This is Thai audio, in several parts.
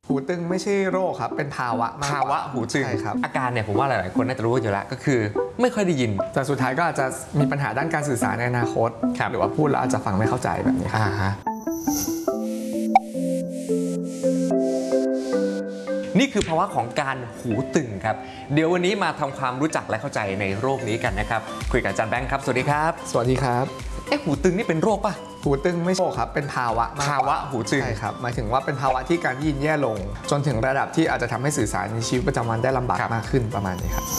หูตึงไม่ใช่โรคครับเป็นภาวะหูตึงใช่ครับอาการเนี่ยผมว่าหลายๆคนน่าจะรู้อยู่แล้วก็คือไม่ค่อยได้ยินแต่สุดท้ายก็อาจจะมีปัญหาด้านการสื่อสารในอนาคตหรือว่าพูดแล้วอาจจะฟังไม่เข้าใจแบบนี้ครับนี่คือภาวะของการหูตึงครับเดี๋ยววันนี้มาทำความรู้จักและเข้าใจในโรคนี้กันนะครับคุยกับอาจารย์แบงค์ครับสวัสดีครับสวัสดีครับหูตึงนี่เป็นโรคป่ะหูตึงไม่ใช่โรคครับเป็นภาวะหูตึงใช่ครับหมายถึงว่าเป็นภาวะที่การได้ยินแย่ลงจนถึงระดับที่อาจจะทำให้สื่อสารในชีวิตประจำวันได้ลำบากมากขึ้นประมาณนี้ครับ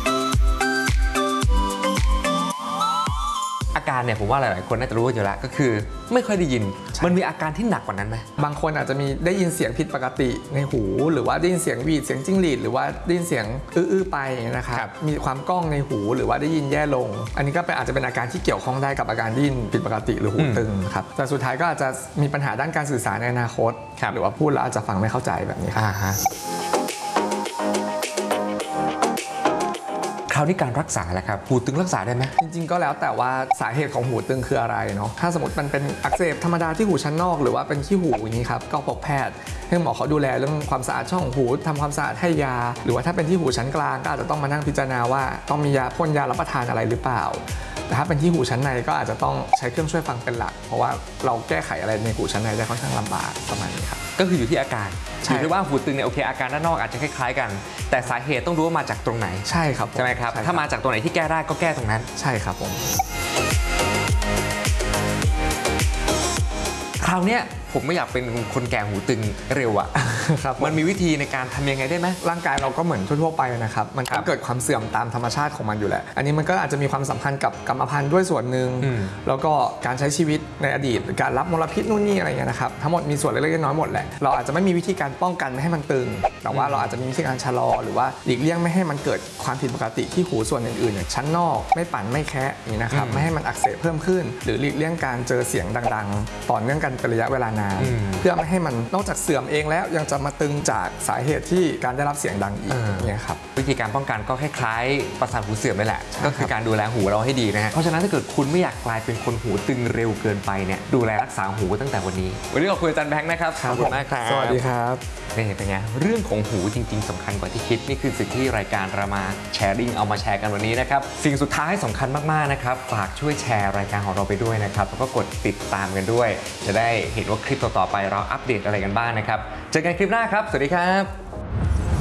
อาการเนี่ยผมว่าหลายๆคนน่าจะรู้อยู่แล้วก็คือไม่ค่อยได้ยินมันมีอาการที่หนักกว่านั้นไหมบางคนอาจจะมีได้ยินเสียงผิดปกติในหูหรือว่าได้ยินเสียงหวีดเสียงจิ้งหรีดหรือว่าได้ยินเสียงอื้อไปนะครับมีความก้องในหูหรือว่าได้ยินแย่ลงอันนี้ก็อาจจะเป็นอาการที่เกี่ยวข้องได้กับอาการได้ยินผิดปกติหรือหูตึงครับแต่สุดท้ายก็อาจจะมีปัญหาด้านการสื่อสารในอนาคตหรือว่าพูดแล้วอาจจะฟังไม่เข้าใจแบบนี้ครับคราวนี้การรักษาแหละครับหูตึงรักษาได้ไหมจริงๆก็แล้วแต่ว่าสาเหตุของหูตึงคืออะไรเนาะถ้าสมมติมันเป็นอักเสบธรรมดาที่หูชั้นนอกหรือว่าเป็นขี้หูอย่างนี้ครับก็พบแพทย์ให้หมอเขาดูแลเรื่องความสะอาดช่องหูทำความสะอาดให้ยาหรือว่าถ้าเป็นที่หูชั้นกลางก็อาจจะต้องมานั่งพิจารณาว่าต้องมียาพ่นยารับประทานอะไรหรือเปล่าแต่ถ้าเป็นที่หูชั้นในก็อาจจะต้องใช้เครื่องช่วยฟังเป็นหลักเพราะว่าเราแก้ไขอะไรในหูชั้นในได้ค่อนข้างลำบากประมาณนี้ครับก็คืออยู่ที่อาการอยู่ที่ว่าหูตึงเนี่ยโอเคอาการด้านนอกอาจจะคล้ายๆกันแต่สาเหตุต้องรู้ว่ามาจากตรงไหนใช่ครับใช่ไหมครับถ้ามาจากตรงไหนที่แก้ได้ก็แก้ตรงนั้นใช่ครับผมคราวนี้ผมไม่อยากเป็นคนแก่หูตึงเร็วอ่ะครับมันมีวิธีในการทำยังไงได้ไหมร่างกายเราก็เหมือนทั่วๆไปนะครับมันก็เกิดความเสื่อมตามธรรมชาติของมันอยู่แหละอันนี้มันก็อาจจะมีความสัมพันธ์กับกรรมพันธุ์ด้วยส่วนหนึ่งแล้วก็การใช้ชีวิตในอดีตการรับมลพิษนู่นนี่อะไรเงี้ยนะครับทั้งหมดมีส่วนเล็กๆน้อยๆหมดแหละเราอาจจะไม่มีวิธีการป้องกันไม่ให้มันตึงแต่ว่าเราอาจจะมีวิธีการชะลอหรือว่าหลีกเลี่ยงไม่ให้มันเกิดความผิดปกติที่หูส่วนอื่นๆอย่างชั้นนอกไม่ปั่นไม่แคะนี่นะครับไม่ให้มันอักเสบเพิ่มขึ้นหรือหลีกเลี่ยงการเจอเสียงดังๆต่อเนื่องกันเป็นระยะเวลานานเพื่อไม่ให้มันนอกจากเสื่อมเองแล้วยังจะมาตึงจากสาเหตุที่การได้รับเสียงดังอีกเนี่ยครับวิธีการป้องกันก็คล้ายๆประสาทหูเสื่อมไปแหละก็คือการดูแลหูเราให้ดีนะฮะเพราะฉะนั้นถ้าเกิดคุณไม่อยากกลายเป็นคนหูตึงเร็วเกินไปเนี่ยดูแลรักษาหูตั้งแต่วันนี้ขอบคุณอาจารย์แบงค์นะครับขอบคุณมากครับสวัสดีครับเป็นไงเรื่องของหูจริงๆสำคัญกว่าที่คิดนี่คือสิ่งที่รายการเรามาแชร์ริ่งเอามาแชร์กันวันนี้นะครับสิ่งสุดท้ายสำคัญมากๆนะครับฝากช่วยแชร์รายการของเราไปด้วยนะครับแล้วก็กดติดตามกันด้วยจะได้เห็นว่าคลิปต่อๆไปเราอัปเดตอะไรกันบ้างนะครับเจอกันคลิปหน้าครับสวัสดีครับ